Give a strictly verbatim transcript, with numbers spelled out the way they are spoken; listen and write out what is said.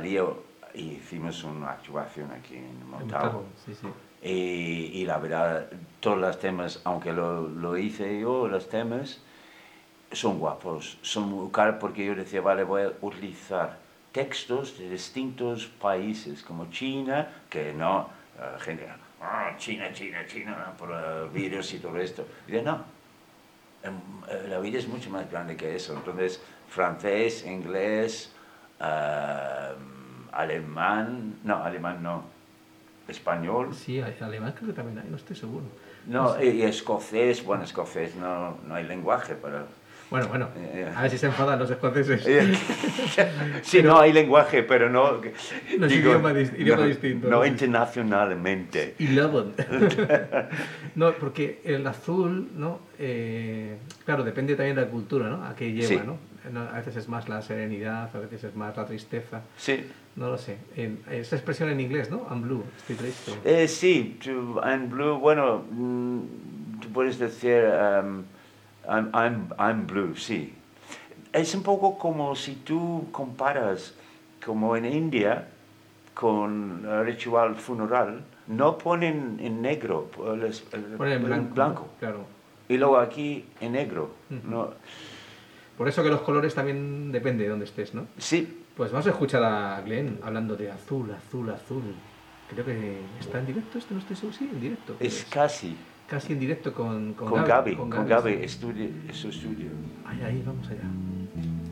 había, hicimos una actuación aquí en Montalvo. Montalvo, sí, sí. Y, y la verdad, todos los temas, aunque lo, lo hice yo, los temas, son guapos, son muy caros, porque yo decía, vale, voy a utilizar textos de distintos países, como China, que no, la gente, oh, China, China, China, por uh, vídeos y todo esto. Y yo, no, la vida es mucho más grande que eso. Entonces, francés, inglés, uh, alemán, no, alemán no, español. Sí, alemán creo que también hay, no estoy seguro. No, no sé. y escocés, bueno, escocés no, no hay lenguaje para... Bueno, bueno, a ver si se enfadan los escoceses. Sí, pero, no hay lenguaje, pero no... No es digo, idioma, idioma no, distinto. No sí, internacionalmente. Y Lobon. No, porque el azul, ¿no? Eh, claro, depende también de la cultura, ¿no? A qué lleva, sí. ¿no? A veces es más la serenidad, a veces es más la tristeza. Sí. No lo sé. Esta expresión en inglés, ¿no? I'm blue, estoy triste. Eh, sí, to, I'm blue, bueno, tú puedes decir... Um, I'm, I'm, I'm blue, sí. Es un poco como si tú comparas, como en India, con el ritual funeral, no ponen en negro, les, ponen en blanco, blanco. Claro. Y luego aquí en negro. Uh-huh. ¿No? Por eso que los colores también depende de dónde estés, ¿no? Sí. Pues vamos a escuchar a Glenn hablando de azul, azul, azul. Creo que está en directo, esto no estoy seguro, sí, en directo. Es casi. Casi en directo con, con, con Gaby. Gaby, Con Gaby, Gaby, Gaby sí. estudio, es su estudio. Ahí, ahí, vamos allá.